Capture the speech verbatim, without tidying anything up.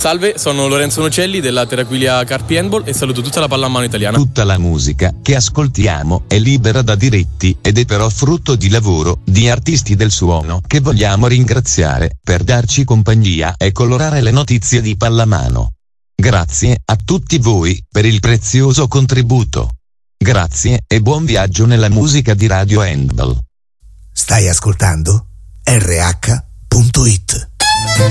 Salve, sono Lorenzo Nocelli della Terraquilia Carpi Handball e saluto tutta la pallamano italiana. Tutta la musica che ascoltiamo è libera da diritti ed è però frutto di lavoro di artisti del suono che vogliamo ringraziare per darci compagnia e colorare le notizie di pallamano. Grazie a tutti voi per il prezioso contributo. Grazie e buon viaggio nella musica di Radio Handball. Stai ascoltando R H punto it.